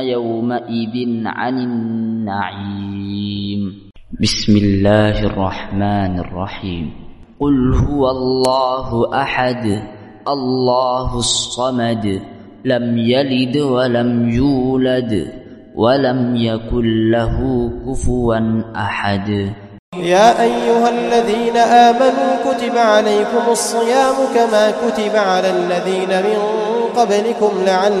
يومئذ عن النعيم. بسم الله الرحمن الرحيم. قل هو الله أحد الله الصمد لم يلد ولم يولد ولم يكن له كفوا أحد. يا أيها الذين آمنوا كتب عليكم الصيام كما كتب على الذين من قبلكم لعلكم